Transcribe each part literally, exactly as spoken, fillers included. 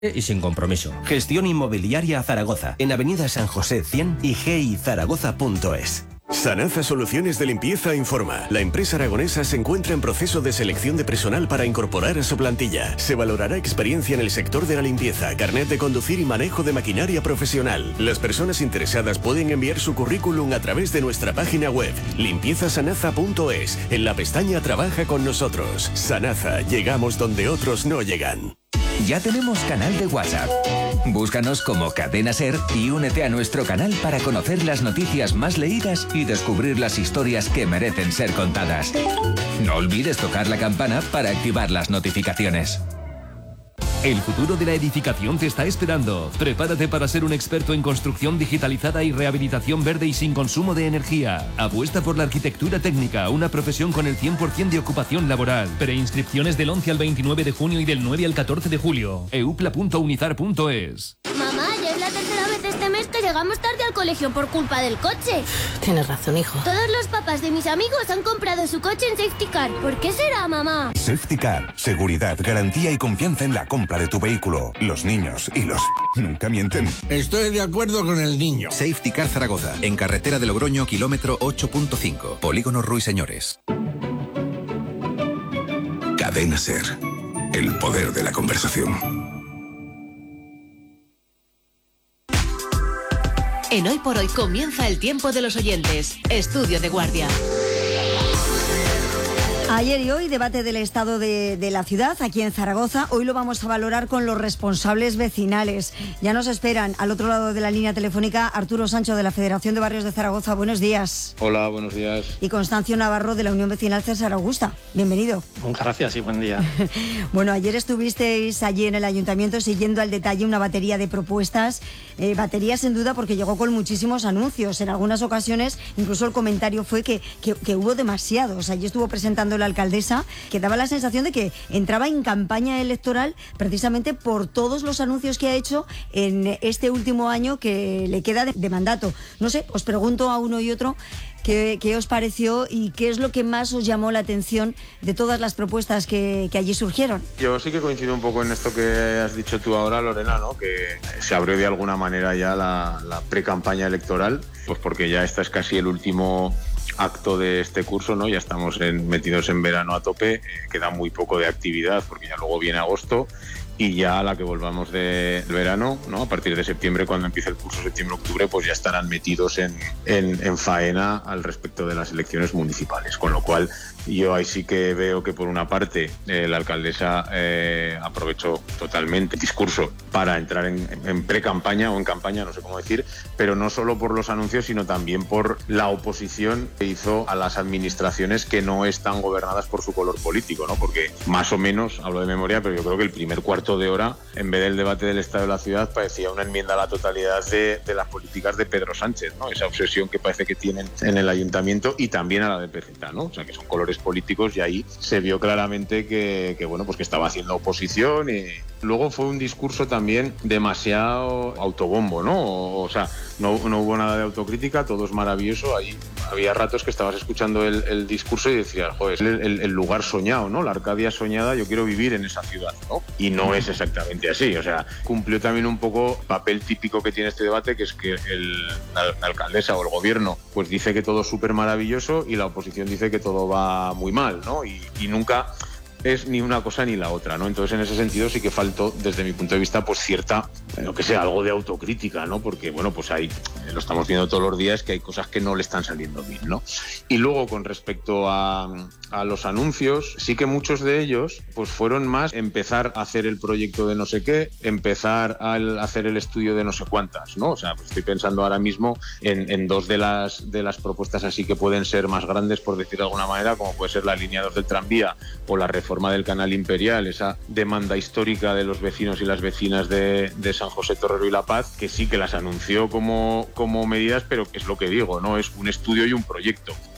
y sin compromiso. Gestión inmobiliaria Zaragoza, en Avenida San José cien y g i zaragoza punto es. Sanaza Soluciones de Limpieza informa. La empresa aragonesa se encuentra en proceso de selección de personal para incorporar a su plantilla. Se valorará experiencia en el sector de la limpieza, carnet de conducir y manejo de maquinaria profesional. Las personas interesadas pueden enviar su currículum a través de nuestra página web limpieza sanaza punto es. En la pestaña Trabaja con nosotros. Sanaza, llegamos donde otros no llegan. Ya tenemos canal de WhatsApp. Búscanos como Cadena Ser y únete a nuestro canal para conocer las noticias más leídas y descubrir las historias que merecen ser contadas. No olvides tocar la campana para activar las notificaciones. El futuro de la edificación te está esperando. Prepárate para ser un experto en construcción digitalizada y rehabilitación verde y sin consumo de energía. Apuesta por la arquitectura técnica, una profesión con el cien por ciento de ocupación laboral. Preinscripciones del once al veintinueve de junio y del nueve al catorce de julio. eupla punto unizar punto es. Mamá, ya es la tercera vez este mes que llegamos tarde al colegio por culpa del coche. Tienes razón, hijo. Todos los papás de mis amigos han comprado su coche en Safety Car. ¿Por qué será, mamá? Safety Car. Seguridad, garantía y confianza en la compra de tu vehículo. Los niños y los... nunca mienten. Estoy de acuerdo con el niño. Safety Car Zaragoza. En carretera de Logroño, kilómetro ocho punto cinco. Polígono Ruiseñores. Cadena Ser. El poder de la conversación. En Hoy por Hoy comienza el tiempo de los oyentes. Estudio de guardia. Ayer y hoy, debate del estado de, de la ciudad, aquí en Zaragoza. Hoy lo vamos a valorar con los responsables vecinales. Ya nos esperan al otro lado de la línea telefónica Arturo Sancho, de la Federación de Barrios de Zaragoza. Buenos días. Hola, buenos días. Y Constancio Navarro, de la Unión Vecinal César Augusta. Bienvenido. Muchas gracias y buen día. Bueno, ayer estuvisteis allí en el ayuntamiento siguiendo al detalle una batería de propuestas. Eh, batería sin duda porque llegó con muchísimos anuncios. En algunas ocasiones incluso el comentario fue que, que, que hubo demasiados. Allí estuvo presentando la alcaldesa, que daba la sensación de que entraba en campaña electoral precisamente por todos los anuncios que ha hecho en este último año que le queda de, de mandato. No sé, os pregunto a uno y otro qué, qué os pareció y qué es lo que más os llamó la atención de todas las propuestas que, que allí surgieron. Yo sí que coincido un poco en esto que has dicho tú ahora, Lorena, ¿no? Que se abrió de alguna manera ya la, la pre-campaña electoral, pues porque ya esta es casi el último acto de este curso, ¿no? Ya estamos en, metidos en verano a tope, eh, queda muy poco de actividad porque ya luego viene agosto y ya a la que volvamos de verano, ¿no? A partir de septiembre, cuando empiece el curso septiembre-octubre, pues ya estarán metidos en, en, en faena al respecto de las elecciones municipales, con lo cual yo ahí sí que veo que por una parte eh, la alcaldesa eh, aprovechó totalmente el discurso para entrar en, en pre-campaña o en campaña, no sé cómo decir, pero no solo por los anuncios, sino también por la oposición que hizo a las administraciones que no están gobernadas por su color político, ¿no? Porque más o menos, hablo de memoria, pero yo creo que el primer cuarto de hora, en vez del debate del estado de la ciudad, parecía una enmienda a la totalidad de, de las políticas de Pedro Sánchez, ¿no? Esa obsesión que parece que tienen en el ayuntamiento y también a la de P Z, ¿no? O sea, que son colores políticos y ahí se vio claramente que, que bueno, pues que estaba haciendo oposición y luego fue un discurso también demasiado autobombo, ¿no? O, o sea, no, no hubo nada de autocrítica, todo es maravilloso. Ahí había ratos que estabas escuchando el, el discurso y decías, joder, el, el, el lugar soñado, ¿no? La Arcadia soñada, yo quiero vivir en esa ciudad, ¿no? Y no es exactamente así, o sea, cumplió también un poco el papel típico que tiene este debate, que es que el, la, la alcaldesa o el gobierno pues dice que todo es súper maravilloso y la oposición dice que todo va muy mal, ¿no? Y, y nunca es ni una cosa ni la otra, ¿no? Entonces, en ese sentido sí que faltó, desde mi punto de vista, pues cierta, lo que sea, algo de autocrítica, ¿no? Porque, bueno, pues hay, lo estamos viendo todos los días, que hay cosas que no le están saliendo bien, ¿no? Y luego, con respecto a, a los anuncios, sí que muchos de ellos, pues fueron más empezar a hacer el proyecto de no sé qué, empezar a hacer el estudio de no sé cuántas, ¿no? O sea, pues estoy pensando ahora mismo en, en dos de las, de las propuestas así que pueden ser más grandes, por decir de alguna manera, como puede ser la línea dos del tranvía o la reforma del Canal Imperial, esa demanda histórica de los vecinos y las vecinas de, de San José Torrero y La Paz, que sí que las anunció como, como medidas, pero que es lo que digo, ¿no? Es un estudio y un proyecto.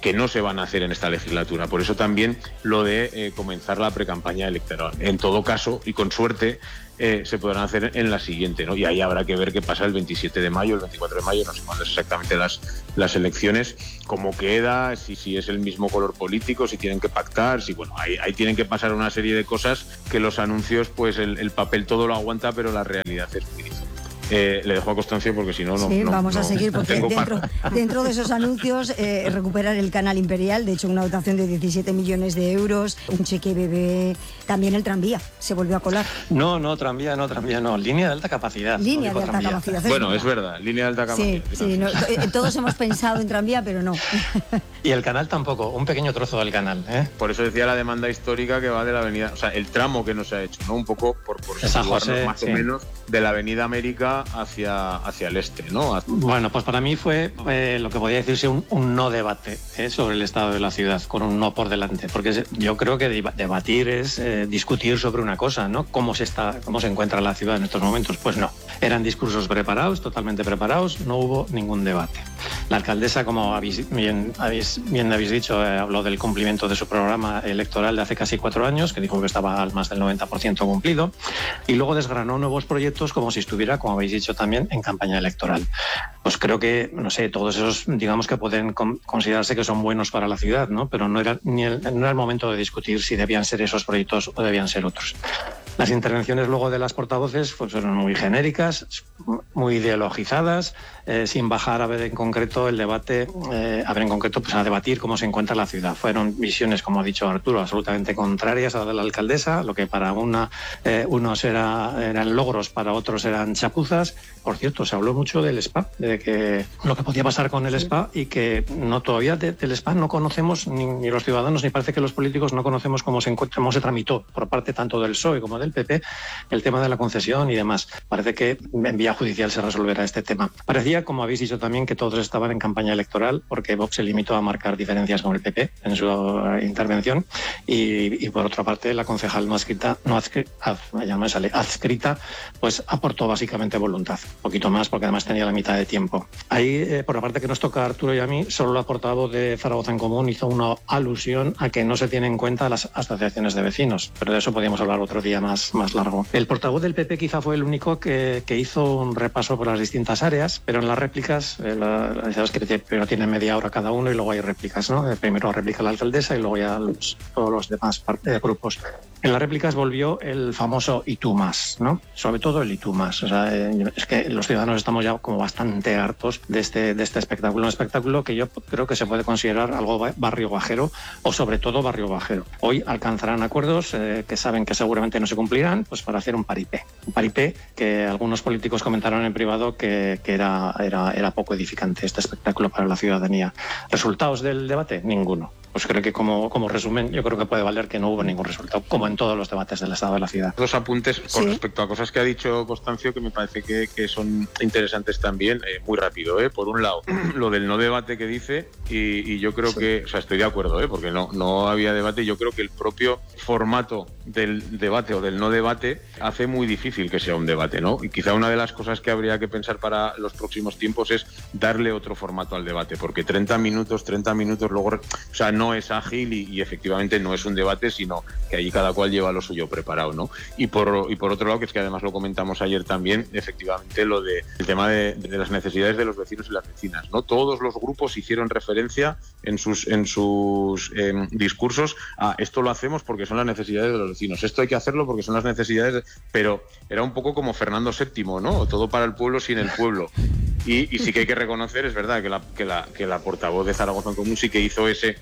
que no se van a hacer en esta legislatura. Por eso también lo de eh, comenzar la precampaña electoral. En todo caso, y con suerte, eh, se podrán hacer en la siguiente, ¿no? Y ahí habrá que ver qué pasa el veintisiete de mayo, el veinticuatro de mayo, no sé cuándo es exactamente las, las elecciones, cómo queda, si, si es el mismo color político, si tienen que pactar, si bueno, ahí, ahí tienen que pasar una serie de cosas que los anuncios, pues el, el papel todo lo aguanta, pero la realidad es muy diferente. Eh, le dejo a Constancio porque si no, no. Sí, no, vamos no, a seguir porque dentro, dentro de esos anuncios, eh, recuperar el canal Imperial, de hecho una dotación de diecisiete millones de euros, un cheque bebé, también el tranvía se volvió a colar. No, no, tranvía, no, tranvía, no, línea de alta capacidad. Línea no de alta tranvía. capacidad. Bueno, es verdad, línea de alta capacidad. Sí, sí, no, todos hemos pensado en tranvía, pero no. Y el canal tampoco, un pequeño trozo del canal, ¿eh? Por eso decía la demanda histórica que va de la avenida, o sea, el tramo que no se ha hecho, ¿no? Un poco por, por situarnos más sí. o menos de la avenida América hacia, hacia el este, ¿no? Hacia... Bueno, pues para mí fue eh, lo que podría decirse un, un no debate ¿eh? sobre el estado de la ciudad, con un no por delante, porque yo creo que debatir es eh, discutir sobre una cosa, ¿no? ¿Cómo se está, cómo se encuentra la ciudad en estos momentos? Pues no, eran discursos preparados, totalmente preparados, no hubo ningún debate. La alcaldesa, como habéis, bien, habéis, bien habéis dicho, eh, habló del cumplimiento de su programa electoral de hace casi cuatro años, que dijo que estaba al más del noventa por ciento cumplido, y luego desgranó nuevos proyectos como si estuviera, como habéis dicho también, en campaña electoral. Pues creo que, no sé, todos esos, digamos que pueden considerarse que son buenos para la ciudad, ¿no? Pero no era, ni el, no era el momento de discutir si debían ser esos proyectos o debían ser otros. Las intervenciones luego de las portavoces pues, fueron muy genéricas, muy ideologizadas, eh, sin bajar a ver en concreto el debate, eh, a ver en concreto pues, a debatir cómo se encuentra la ciudad. Fueron visiones, como ha dicho Arturo, absolutamente contrarias a la de la alcaldesa, lo que para una eh, unos era, eran logros, para otros eran chapuzas. Por cierto, se habló mucho del spa, de que lo que podía pasar con el spa y que no todavía de, del spa no conocemos, ni, ni los ciudadanos, ni parece que los políticos no conocemos cómo se, cómo se tramitó por parte tanto del P S O E como del P P el tema de la concesión y demás. Parece que en vía judicial se resolverá este tema. Parecía, como habéis dicho también, que todos estaban en campaña electoral porque Vox se limitó a marcar diferencias con el P P en su intervención y, y por otra parte la concejal no adscrita, no adscrita, ya no me sale, adscrita, pues aportó básicamente voluntad. Un poquito más porque además tenía la mitad de tiempo. Ahí, eh, por la parte que nos toca a Arturo y a mí, solo la portavoz de Zaragoza en Común hizo una alusión a que no se tienen en cuenta las asociaciones de vecinos, pero de eso podíamos hablar otro día más, más largo. El portavoz del P P quizá fue el único que, que hizo un repaso por las distintas áreas, pero en las réplicas, eh, la, la, sabes que primero tiene media hora cada uno y luego hay réplicas, ¿no? Primero replica la alcaldesa y luego ya los, todos los demás parte, grupos. En las réplicas volvió el famoso y tú más, ¿no? Sobre todo el y tú más. O sea, eh, es que los ciudadanos estamos ya como bastante hartos de este, de este espectáculo. Un espectáculo que yo creo que se puede considerar algo barrio bajero o sobre todo barrio bajero. Hoy alcanzarán acuerdos eh, que saben que seguramente no se cumplirán, pues para hacer un paripé. Un paripé que algunos políticos comentaron en privado que, que era, era, era poco edificante este espectáculo para la ciudadanía. ¿Resultados del debate? Ninguno. Pues creo que como, como resumen, yo creo que puede valer que no hubo ningún resultado, como en todos los debates del estado de la ciudad. Dos apuntes con sí. respecto a cosas que ha dicho Constancio que me parece que, que son interesantes también, eh, muy rápido. Eh. Por un lado, lo del no debate que dice, y, y yo creo sí. que, o sea, estoy de acuerdo, eh, porque no, no había debate. Yo creo que el propio formato del debate o del no debate hace muy difícil que sea un debate, ¿no? Y quizá una de las cosas que habría que pensar para los próximos tiempos es darle otro formato al debate, porque treinta minutos, treinta minutos luego, o sea, no es ágil y, y efectivamente no es un debate, sino que allí cada cual lleva lo suyo preparado, ¿no? Y por, y por otro lado, que es que además lo comentamos ayer también, efectivamente lo de el tema de, de las necesidades de los vecinos y las vecinas, ¿no? Todos los grupos hicieron referencia en sus, en sus eh, discursos a esto lo hacemos porque son las necesidades de los vecinos, esto hay que hacerlo porque son las necesidades, de... pero era un poco como Fernando séptimo, ¿no? Todo para el pueblo sin el pueblo. Y, y sí que hay que reconocer, es verdad, que la, que la, que la portavoz de Zaragoza en Común sí que hizo ese,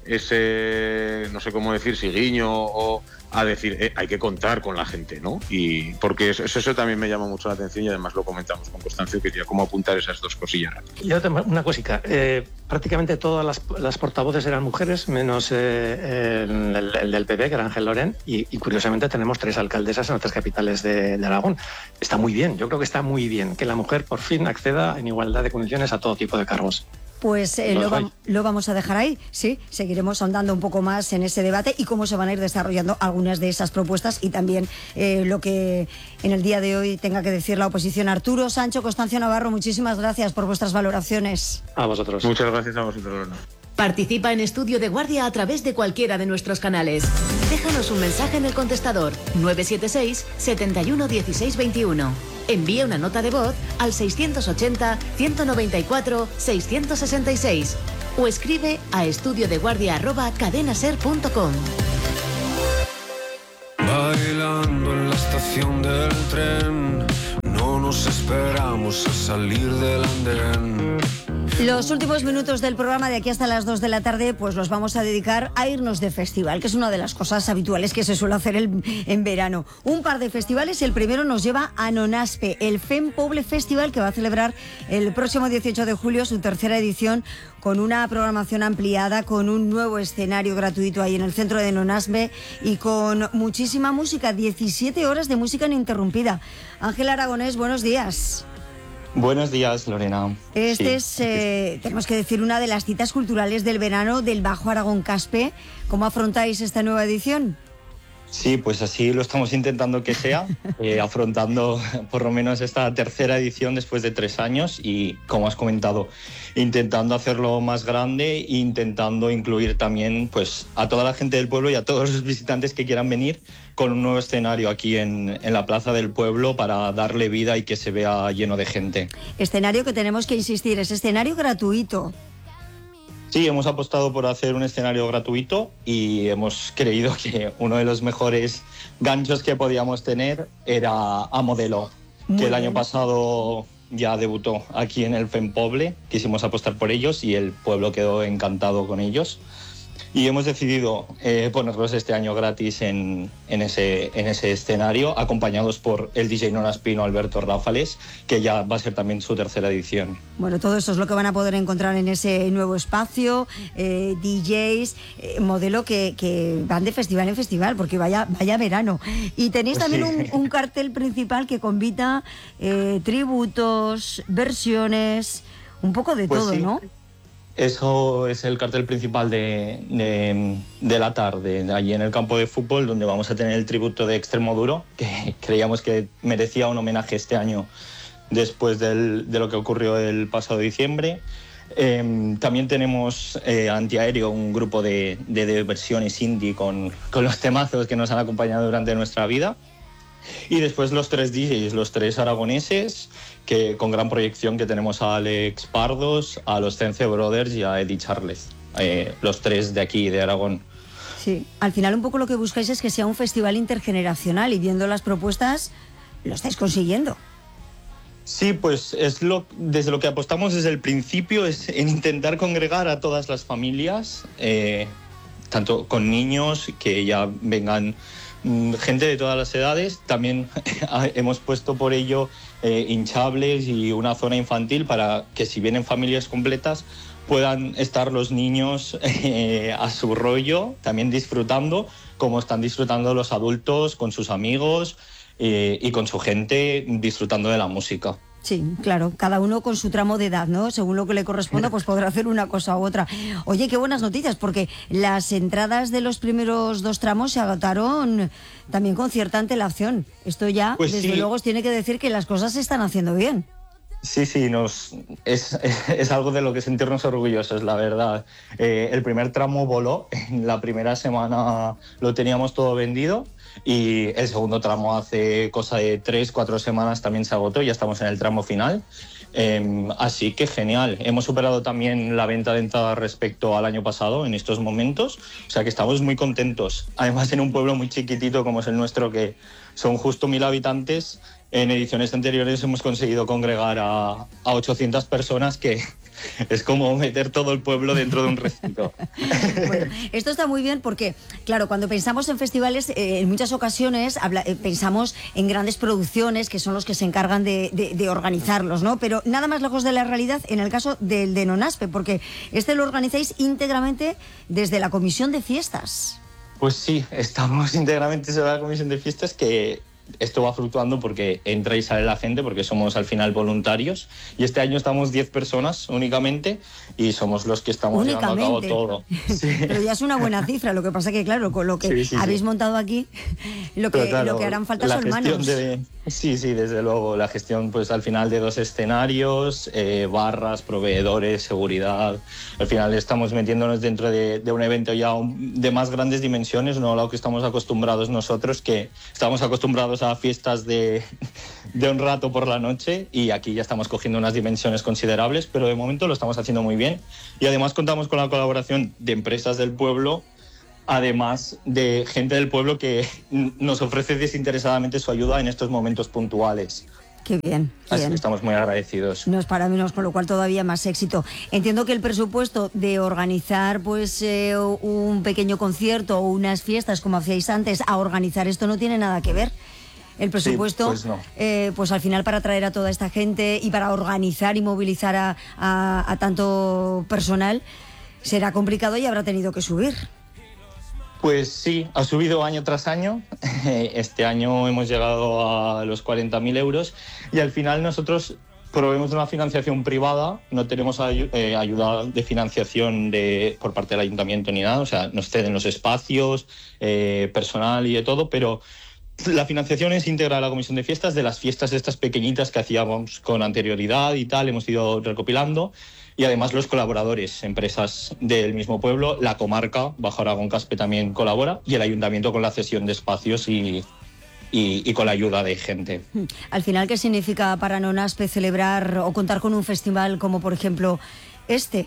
ese no sé cómo decir, si guiño o a decir, eh, hay que contar con la gente, ¿no? Y porque eso, eso también me llama mucho la atención y además lo comentamos con Constancio, que quería cómo apuntar esas dos cosillas rápidas. Yo tengo una cosica, eh, prácticamente todas las, las portavoces eran mujeres, menos eh, el, el, el del P P, que era Ángel Lorén, y, y curiosamente tenemos tres alcaldesas en otras capitales de, de Aragón. Está muy bien, yo creo que está muy bien que la mujer por fin acceda en igualdad de condiciones a todo tipo de cargos. Pues eh, lo, va, lo vamos a dejar ahí, sí, seguiremos ahondando un poco más en ese debate y cómo se van a ir desarrollando algunas de esas propuestas y también eh, lo que en el día de hoy tenga que decir la oposición. Arturo, Sancho, Constancio Navarro, muchísimas gracias por vuestras valoraciones. A vosotros. Muchas gracias a vosotros, Lorena. Participa en Estudio de Guardia a través de cualquiera de nuestros canales. Déjanos un mensaje en el contestador nueve siete seis, siete uno uno seis dos uno. Envía una nota de voz al seiscientos ochenta, ciento noventa y cuatro, seiscientos sesenta y seis o escribe a estudiodeguardia arroba cadenaser punto com. Bailando en la estación del tren, no nos esperamos a salir del andén. Los últimos minutos del programa de aquí hasta las dos de la tarde pues los vamos a dedicar a irnos de festival, que es una de las cosas habituales que se suele hacer el, en verano. Un par de festivales, el primero nos lleva a Nonaspe, el Fem Poble Festival, que va a celebrar el próximo dieciocho de julio su tercera edición con una programación ampliada, con un nuevo escenario gratuito ahí en el centro de Nonaspe y con muchísima música, diecisiete horas de música ininterrumpida. Ángel Aragonés, buenos días. Buenos días, Lorena. Este sí. es, eh, tenemos que decir, una de las citas culturales del verano del Bajo Aragón Caspe. ¿Cómo afrontáis esta nueva edición? Sí, pues así lo estamos intentando que sea, eh, afrontando por lo menos esta tercera edición después de tres años y, como has comentado, intentando hacerlo más grande e intentando incluir también pues, a toda la gente del pueblo y a todos los visitantes que quieran venir con un nuevo escenario aquí en, en la Plaza del Pueblo para darle vida y que se vea lleno de gente. Escenario que tenemos que insistir, es escenario gratuito. Sí, hemos apostado por hacer un escenario gratuito y hemos creído que uno de los mejores ganchos que podíamos tener era a Modelo, Muy que el bien. año pasado ya debutó aquí en el Fem Poble. Quisimos apostar por ellos y el pueblo quedó encantado con ellos. Y hemos decidido eh, ponerlos este año gratis en, en, ese, en ese escenario, acompañados por el D J nonaspino Alberto Ráfales, que ya va a ser también su tercera edición. Bueno, todo eso es lo que van a poder encontrar en ese nuevo espacio, eh, D Js, eh, Modelo que, que van de festival en festival, porque vaya, vaya verano. Y tenéis Pues también sí. un, un cartel principal que convita eh, tributos, versiones, un poco de Pues todo, sí. ¿no? Eso es el cartel principal de, de, de la tarde, allí en el campo de fútbol, donde vamos a tener el tributo de Extremoduro, que creíamos que merecía un homenaje este año después del, de lo que ocurrió el pasado diciembre. Eh, también tenemos eh, Antiaéreo, un grupo de, de, de versiones indie con, con los temazos que nos han acompañado durante nuestra vida. Y después los tres D Js, los tres aragoneses, que con gran proyección, que tenemos a Alex Pardos, a los Cence Brothers y a Eddie Charles, eh, los tres de aquí, de Aragón. Sí, al final un poco lo que buscáis es que sea un festival intergeneracional y viendo las propuestas lo estáis consiguiendo. Sí, pues es lo, desde lo que apostamos desde el principio es en intentar congregar a todas las familias, eh, tanto con niños que ya vengan gente de todas las edades. También hemos puesto por ello eh, hinchables y una zona infantil para que si vienen familias completas puedan estar los niños eh, a su rollo, también disfrutando como están disfrutando los adultos con sus amigos eh, y con su gente disfrutando de la música. Sí, claro, cada uno con su tramo de edad, ¿no? Según lo que le corresponda, pues podrá hacer una cosa u otra. Oye, qué buenas noticias, porque las entradas de los primeros dos tramos se agotaron también con cierta antelación. Esto ya, pues desde sí. luego, os tiene que decir que las cosas se están haciendo bien. Sí, sí, nos, es, es algo de lo que sentirnos orgullosos, la verdad. Eh, el primer tramo voló, en la primera semana lo teníamos todo vendido y el segundo tramo hace cosa de tres, cuatro semanas también se agotó, ya estamos en el tramo final. Eh, así que genial, hemos superado también la venta de entradas respecto al año pasado en estos momentos, o sea que estamos muy contentos. Además en un pueblo muy chiquitito como es el nuestro, que son justo mil habitantes, en ediciones anteriores hemos conseguido congregar a, a ochocientas personas, que es como meter todo el pueblo dentro de un recinto. Bueno, esto está muy bien porque, claro, cuando pensamos en festivales, eh, en muchas ocasiones habla, eh, pensamos en grandes producciones que son los que se encargan de, de, de organizarlos, ¿no? Pero nada más lejos de la realidad en el caso del de Nonaspe, porque este lo organizáis íntegramente desde la Comisión de Fiestas. Pues sí, estamos íntegramente sobre la Comisión de Fiestas, que esto va fluctuando porque entra y sale la gente, porque somos al final voluntarios, y este año estamos diez personas únicamente y somos los que estamos llevando a cabo todo. Sí. Pero ya es una buena cifra, lo que pasa que claro, con lo que sí, sí, habéis sí. montado aquí, lo que, claro, lo que harán falta la son gestión manos. De, Sí, sí, desde luego. La gestión, pues al final de dos escenarios, eh, barras, proveedores, seguridad. Al final estamos metiéndonos dentro de, de un evento ya un, de más grandes dimensiones, no a lo que estamos acostumbrados nosotros, que estamos acostumbrados a fiestas de, de un rato por la noche, y aquí ya estamos cogiendo unas dimensiones considerables, pero de momento lo estamos haciendo muy bien. Y además contamos con la colaboración de empresas del pueblo, además de gente del pueblo que nos ofrece desinteresadamente su ayuda en estos momentos puntuales. Qué bien, qué Así bien. que estamos muy agradecidos. No es para menos, con lo cual todavía más éxito. Entiendo que el presupuesto de organizar pues eh, un pequeño concierto o unas fiestas, como hacíais antes, a organizar esto no tiene nada que ver. El presupuesto, sí, pues, no. eh, pues al final para atraer a toda esta gente y para organizar y movilizar a, a, a tanto personal, será complicado y habrá tenido que subir. Pues sí, ha subido año tras año. Este año hemos llegado a los cuarenta mil euros y al final nosotros proveemos de una financiación privada, no tenemos ay- eh, ayuda de financiación de, por parte del ayuntamiento ni nada, o sea, nos ceden los espacios, eh, personal y de todo, pero la financiación es íntegra de la Comisión de Fiestas, de las fiestas estas pequeñitas que hacíamos con anterioridad y tal, hemos ido recopilando. Y además los colaboradores, empresas del mismo pueblo, la comarca, Bajo Aragón Caspe también colabora, y el ayuntamiento con la cesión de espacios y, y, y con la ayuda de gente. Al final, ¿qué significa para Nonaspe celebrar o contar con un festival como, por ejemplo, este?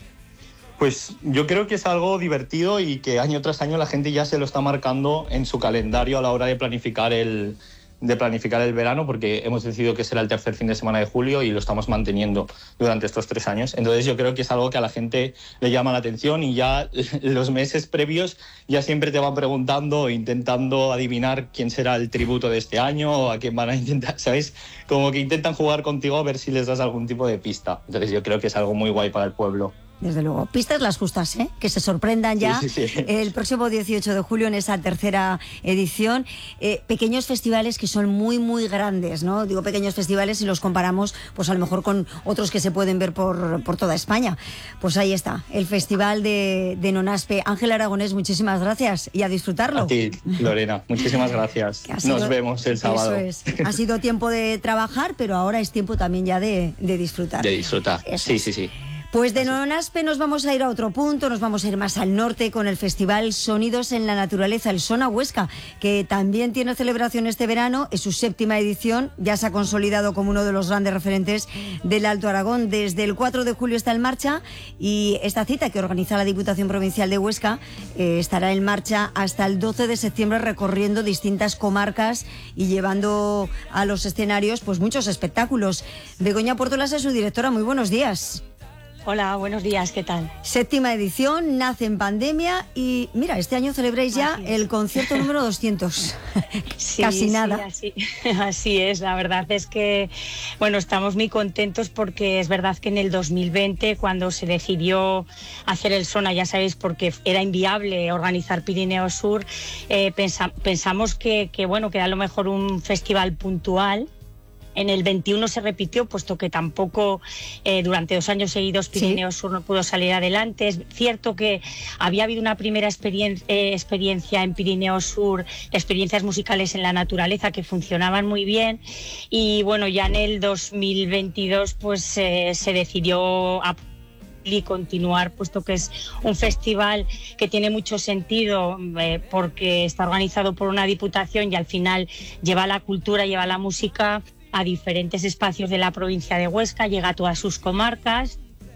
Pues yo creo que es algo divertido y que año tras año la gente ya se lo está marcando en su calendario a la hora de planificar el, de planificar el verano, porque hemos decidido que será el tercer fin de semana de julio y lo estamos manteniendo durante estos tres años. Entonces yo creo que es algo que a la gente le llama la atención y ya los meses previos ya siempre te van preguntando e intentando adivinar quién será el tributo de este año o a quién van a intentar, ¿sabes? Como que intentan jugar contigo a ver si les das algún tipo de pista. Entonces yo creo que es algo muy guay para el pueblo. Desde luego, pistas las justas, ¿eh? Que se sorprendan ya sí, sí, sí. el próximo dieciocho de julio en esa tercera edición. Eh, pequeños festivales que son muy, muy grandes, ¿no? Digo pequeños festivales si los comparamos, pues a lo mejor con otros que se pueden ver por, por toda España. Pues ahí está, el Festival de, de Nonaspe. Ángel Aragonés, muchísimas gracias y a disfrutarlo. A ti, Lorena, muchísimas gracias. Sido, Nos vemos el sábado. Eso es. Ha sido tiempo de trabajar, pero ahora es tiempo también ya de, de disfrutar. De disfrutar, eso sí, es. sí, sí. Pues de Nonaspe nos vamos a ir a otro punto, nos vamos a ir más al norte con el Festival Sonidos en la Naturaleza, el Sona Huesca, que también tiene celebración este verano, es su séptima edición, ya se ha consolidado como uno de los grandes referentes del Alto Aragón. Desde el cuatro de julio está en marcha y esta cita que organiza la Diputación Provincial de Huesca eh, estará en marcha hasta el doce de septiembre recorriendo distintas comarcas y llevando a los escenarios pues muchos espectáculos. Begoña Puertolas es su directora, muy buenos días. Hola, buenos días, ¿qué tal? Séptima edición, nace en pandemia y mira, este año celebráis ya el concierto número doscientos. Sí, Casi nada. Sí, así, así es, la verdad es que, bueno, estamos muy contentos porque es verdad que en el dos mil veinte, cuando se decidió hacer el Sona, ya sabéis, porque era inviable organizar Pirineo Sur, eh, pensa, pensamos que, que, bueno, que era a lo mejor un festival puntual. En el veintiuno se repitió, puesto que tampoco eh, durante dos años seguidos Pirineo Sur no pudo salir adelante. Es cierto que había habido una primera experien- eh, experiencia en Pirineo Sur, experiencias musicales en la naturaleza que funcionaban muy bien. Y bueno, ya en el dos mil veintidós pues eh, se decidió a y continuar, puesto que es un festival que tiene mucho sentido eh, porque está organizado por una diputación y al final lleva la cultura, lleva la música a diferentes espacios de la provincia de Huesca, llega a todas sus comarcas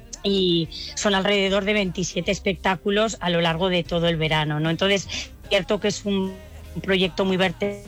y son alrededor de veintisiete espectáculos a lo largo de todo el verano, ¿no? Entonces, es cierto que es un, un proyecto muy vertebrador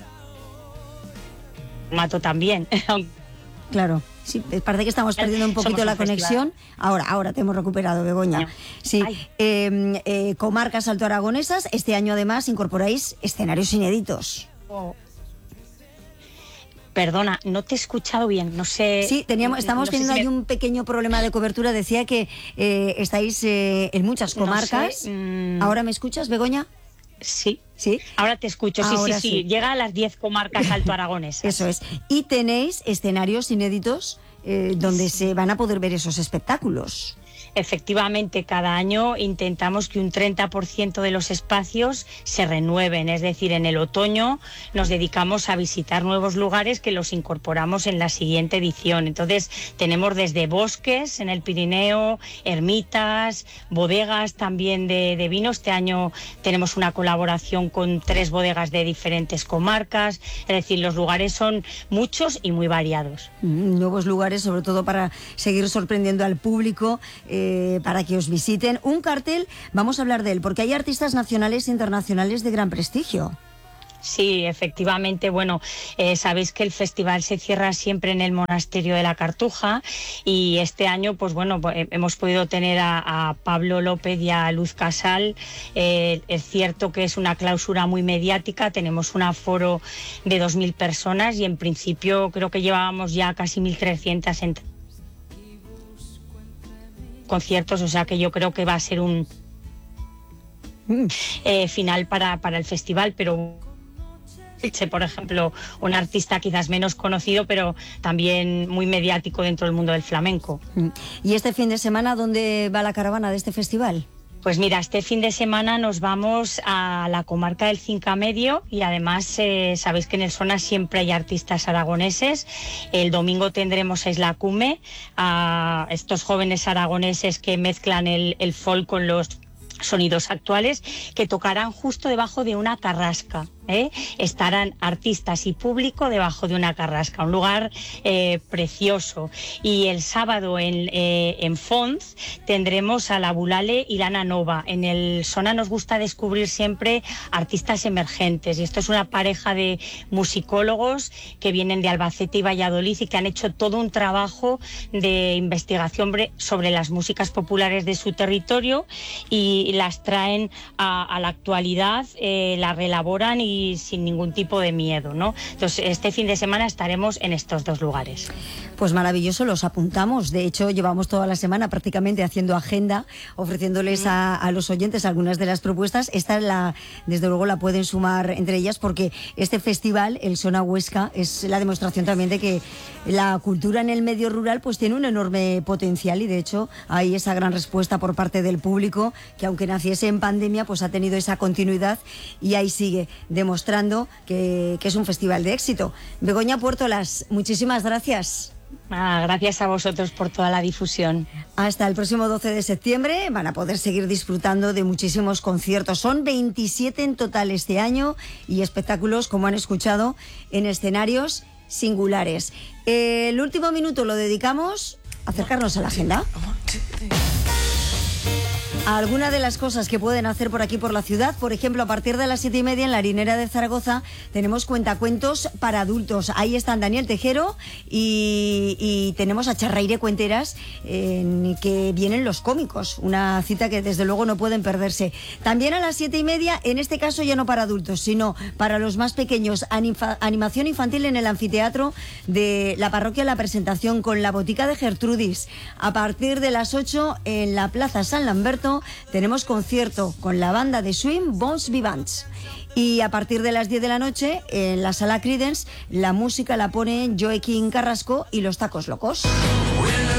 también. Claro. Sí, parece que estamos perdiendo un poquito la conexión. Ahora, ahora te hemos recuperado, Begoña. Sí, eh, eh, comarcas altoaragonesas. Este año además incorporáis escenarios inéditos. Oh. Perdona, no te he escuchado bien, no sé... Sí, teníamos, estamos no teniendo sé si ahí me... un pequeño problema de cobertura. Decía que eh, estáis eh, en muchas comarcas. No sé, mmm... ¿Ahora me escuchas, Begoña? Sí. ¿Sí? Ahora te escucho, sí, Ahora sí, sí, sí. Llega a las diez comarcas altoaragonesas. Eso es. Y tenéis escenarios inéditos eh, donde sí. se van a poder ver esos espectáculos. efectivamente cada año intentamos que un treinta por ciento de los espacios se renueven, es decir, en el otoño nos dedicamos a visitar nuevos lugares que los incorporamos en la siguiente edición. Entonces tenemos desde bosques en el Pirineo, ermitas, bodegas también de, de vino. Este año tenemos una colaboración con tres bodegas de diferentes comarcas, es decir, los lugares son muchos y muy variados. Mm, nuevos lugares, sobre todo para seguir sorprendiendo al público, eh, para que os visiten. Un cartel, vamos a hablar de él, porque hay artistas nacionales e internacionales de gran prestigio. Sí, efectivamente, bueno, eh, sabéis que el festival se cierra siempre en el Monasterio de la Cartuja y este año, pues bueno, pues, hemos podido tener a, a Pablo López y a Luz Casal. Eh, es cierto que es una clausura muy mediática, tenemos un aforo de dos mil personas y en principio creo que llevábamos ya casi mil trescientos en conciertos, o sea que yo creo que va a ser un eh, final para, para el festival, pero por ejemplo, un artista quizás menos conocido, pero también muy mediático dentro del mundo del flamenco. ¿Y este fin de semana dónde va la caravana de este festival? Pues mira, este fin de semana nos vamos a la comarca del Cinca Medio y además eh, sabéis que en el Sona siempre hay artistas aragoneses. El domingo tendremos a Isla Cume, a estos jóvenes aragoneses que mezclan el, el folk con los sonidos actuales, que tocarán justo debajo de una carrasca. ¿Eh? Estarán artistas y público debajo de una carrasca, un lugar eh, precioso. Y el sábado en, eh, en Fonz tendremos a la Bulale y Lana Nova. En el Sona nos gusta descubrir siempre artistas emergentes y esto es una pareja de musicólogos que vienen de Albacete y Valladolid y que han hecho todo un trabajo de investigación sobre las músicas populares de su territorio y las traen a, a la actualidad, eh, las reelaboran y sin ningún tipo de miedo, ¿no? Entonces, este fin de semana estaremos en estos dos lugares. Pues maravilloso, los apuntamos. De hecho, llevamos toda la semana prácticamente haciendo agenda, ofreciéndoles mm. a, a los oyentes algunas de las propuestas. Esta, la, desde luego, la pueden sumar entre ellas porque este festival, el Sona Huesca, es la demostración también de que la cultura en el medio rural pues tiene un enorme potencial y, de hecho, hay esa gran respuesta por parte del público que, aunque naciese en pandemia, pues ha tenido esa continuidad y ahí sigue demostrando que, que es un festival de éxito. Begoña Puertolas, muchísimas gracias. Ah, gracias a vosotros por toda la difusión. Hasta el próximo doce de septiembre van a poder seguir disfrutando de muchísimos conciertos. Son veintisiete en total este año y espectáculos, como han escuchado, en escenarios singulares. El último minuto lo dedicamos a acercarnos a la agenda. A alguna de las cosas que pueden hacer por aquí por la ciudad. Por ejemplo, a partir de las siete y media en la Harinera de Zaragoza tenemos cuentacuentos para adultos. Ahí están Daniel Tejero y, y tenemos a Charraire Cuenteras, en que vienen los cómicos. Una cita que desde luego no pueden perderse. También a las siete y media, en este caso ya no para adultos, sino para los más pequeños, anima, animación infantil en el anfiteatro de la parroquia La Presentación con la botica de Gertrudis. A partir de las ocho en la Plaza San Lamberto tenemos concierto con la banda de swing Bones Vivants. Y a partir de las diez de la noche, en la Sala Credence, la música la ponen Joaquín Carrasco y los Tacos Locos.